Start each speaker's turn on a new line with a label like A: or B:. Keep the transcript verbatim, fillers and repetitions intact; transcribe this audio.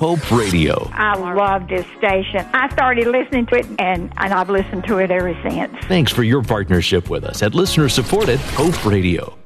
A: Hope Radio.
B: I love this station. I started listening to it, and, and I've listened to it ever since.
A: Thanks for your partnership with us at listener-supported Hope Radio.